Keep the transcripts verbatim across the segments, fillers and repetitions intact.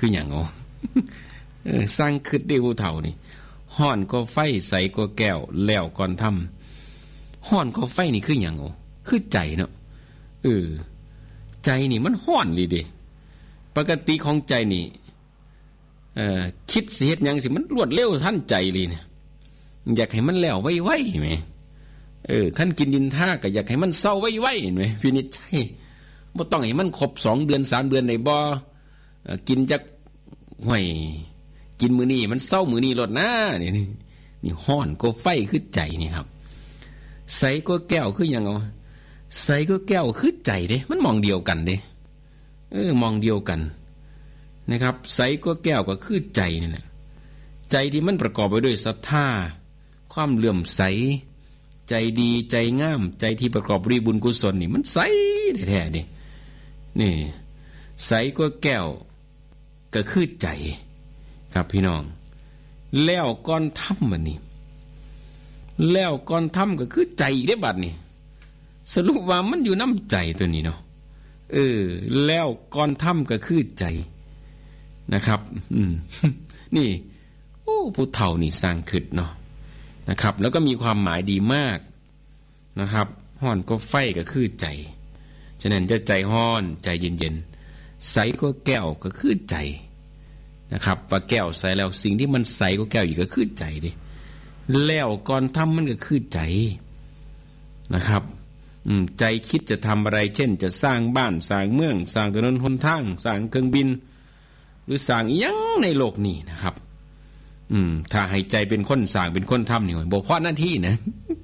คือหยังอ๋อเออสร้างคิดได้ผู้เฒ่านี่ฮ้อนก็ไฟใสก็แก้วแล้วก่อนทำฮ้อนก็ไฟนี่คือหยังอ๋อคือใจเนาะเออใจนี่มันฮ้อนเลยเด้ปกติของใจนี่เอ่อคิดสิเฮ็ดหยังสิมันรวดเร็วทันใจเลยเนี่ยอยากให้มันแล้วไวๆแหมเออท่านกินดินท่าก็อยากให้มันเศร้าไวๆเห็นมั้ยพินิจใช่บ่ต้องให้มันครบสองเดือนสามเดือนได้บ่เอ่อกินจักห้วยกินมื้อนี้มันเศร้ามื้อนี้โลดนะนี่นี่ฮ้อนก็ไฟคือใจนี่ครับใสก็แก้วคือหยังเอาใสก็แก้วคือใจเด้มันมองเดียวกันเด้เออมองเดียวกันนะครับใสก็แก้วก็คือใจนี่แหละใจที่มันประกอบไปด้วยศรัทธาความเลื่อมใสใจดีใจงามใจที่ประกอบด้วยบุญกุศลนี่มันใสแท้ๆดินี่ใสก็แก้วก็คือใจครับพี่น้องแล้วก่อนทำมันนี่แล้วก่อนทำก็คือใจได้บัดนี่สรุปว่ามันอยู่น้ำใจตัวนี้เนาะเออแล้วก่อนทำก็คือใจนะครับอืมนี่โอ้ผู้เฒ่านี่สร้างขึ้นเนาะนะครับแล้วก็มีความหมายดีมากนะครับฮ้อนก็ไฟก็คือใจฉะนั้นจะใจฮ้อนใจเย็นๆใสก็แก้วก็คือใจนะครับปลาแก้วใสแล้วสิ่งที่มันใสก็แก้วอีกก็คือใจดิแล้วก่อนทำมันก็คือใจนะครับอืมใจคิดจะทำอะไรเช่นจะสร้างบ้านสร้างเมืองสร้างถนนหนทางสร้างเครื่องบินหรือสร้างอีหยังในโลกนี้นะครับอืมถ้าให้ใจเป็นคนสร้างเป็นคนทำนี่บ่พอหน้าที่นะ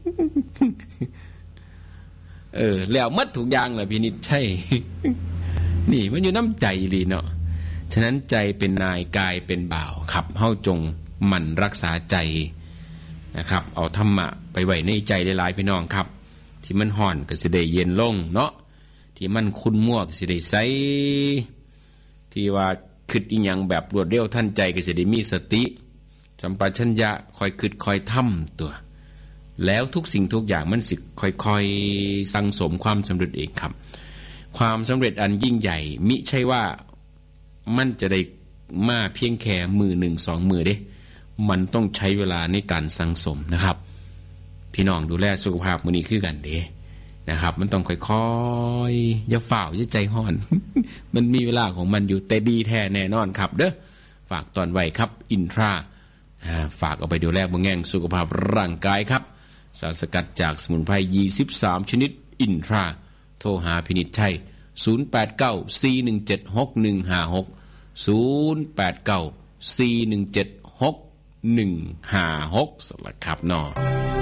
เออแล้วหมดทุกอย่างแหละพี่นิดใช่ นี่มันอยู่น้ำใจลีเนาะฉะนั้นใจเป็นนายกายเป็นบ่าวครับเฮาจงหมั่นรักษาใจนะครับเอาธรรมะไปไว้ในใจได้หลายพี่น้องครับที่มันห่อนก็สิได้เย็นลงเนาะที่มันขุ่นมัวก็สิได้ใสที่ว่าคิดอีหยังแบบรวดเร็วทันใจก็สิได้มีสติสัมปชัญญะคอยคิดคอยทำตัวแล้วทุกสิ่งทุกอย่างมันสิค่อยๆสั่งสมความสำเร็จเองครับความสำเร็จอันยิ่งใหญ่มิใช่ว่ามันจะได้มาเพียงแค่มือหนึ่งสองมือเด้มันต้องใช้เวลาในการสั่งสมนะครับพี่น้องดูแลสุขภาพมื้อนี้คือกันเด้นะครับมันต้องค่อยๆอย่าฝ่าวอย่าใจห้อน มันมีเวลาของมันอยู่แต่ดีแท้แน่นอนครับเด้อฝากตอนไว้ครับอินทราฝากเอาไปดูแลบ่แง่งสุขภาพร่างกายครับสารสกัดจากสมุนไพรยี่สิบสามชนิดอินทราโทรหาพินิจชัยศูนย์ แปด เก้า สี่ หนึ่ง เจ็ด หก หนึ่ง ห้า หก ศูนย์ แปด เก้า สี่ หนึ่ง เจ็ด หก หนึ่ง ห้า หกสวัสดีครับน้อ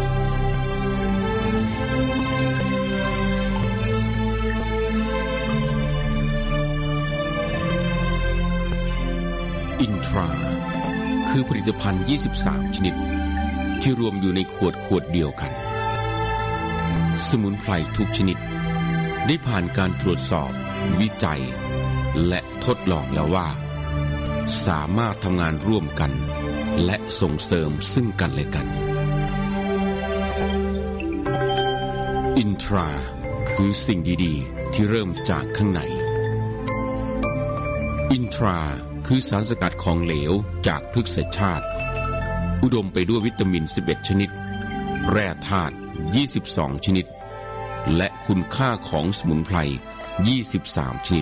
อินทราคือผลิตภัณฑ์ยี่สิบสามชนิดที่รวมอยู่ในขวดขวดเดียวกันสมุนไพรทุกชนิดได้ผ่านการตรวจสอบวิจัยและทดลองแล้วว่าสามารถทำงานร่วมกันและส่งเสริมซึ่งกันและกันอินทราคือสิ่งดีๆที่เริ่มจากข้างในอินทราคือสารสกัดของเหลวจากพฤกษชาติอุดมไปด้วยวิตามินสิบเอ็ดชนิดแร่ธาตุยี่สิบสองชนิดและคุณค่าของสมุนไพรยี่สิบสามชนิด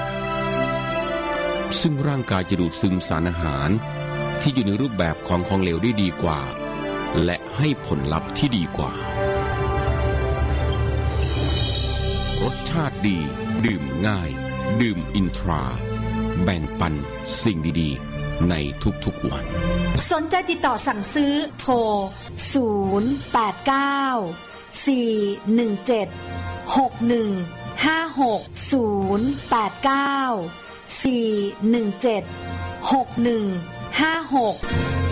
ซึ่งร่างกายจะดูดซึมสารอาหารที่อยู่ในรูปแบบของของเหลวได้ดีกว่าและให้ผลลัพธ์ที่ดีกว่ารสชาติดีดื่มง่ายดื่มอินทราแบ่งปันสิ่งดีๆในทุกๆวันสนใจติดต่อสั่งซื้อโทรศูนย์ แปด เก้า สี่ หนึ่ง เจ็ด หก หนึ่ง ห้า หก ศูนย์ แปด เก้า สี่ หนึ่ง เจ็ด หก หนึ่ง ห้า หก